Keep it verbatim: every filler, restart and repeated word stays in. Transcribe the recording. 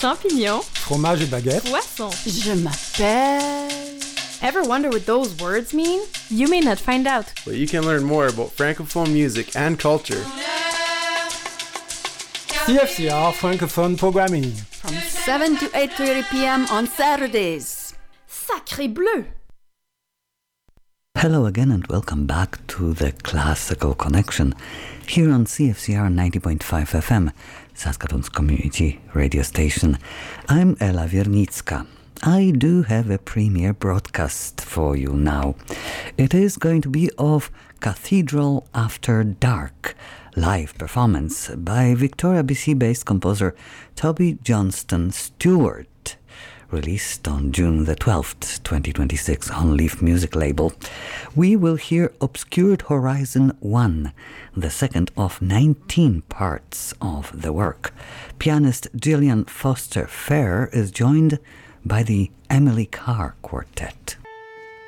champignons, fromage et baguette, poisson. Je m'appelle... Ever wonder what those words mean? You may not find out. But you can learn more about Francophone music and culture. C F C R Francophone Programming. From seven to eight thirty p.m. on Saturdays. Sacré bleu! Hello again and welcome back to the Classical Connection here on C F C R ninety point five F M, Saskatoon's community radio station. I'm Ela Wiernicka. I do have a premiere broadcast for you now. It is going to be of Cathedral After Dark, live performance by Victoria, B C-based composer Toby Johnston Stewart, released on June the twelfth, twenty twenty-six on Leaf Music label. We will hear Obscured Horizon one, the second of nineteen parts of the work. Pianist Gillian Foster Fair is joined by the Emily Carr Quartet.